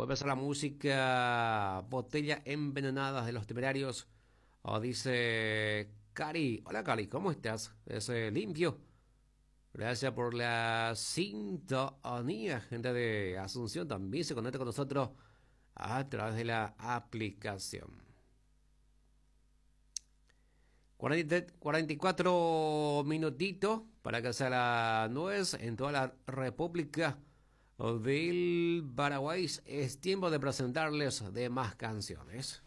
Vuelve a ser la música Botella Envenenadas de los Temerarios. Dice Cari. Hola Cari, ¿cómo estás? Es limpio. Gracias por la sintonía. Gente de Asunción también se conecta con nosotros a través de la aplicación. 44 minutitos para que sea la nuez en toda la República del Paraguay. Es tiempo de presentarles demás canciones.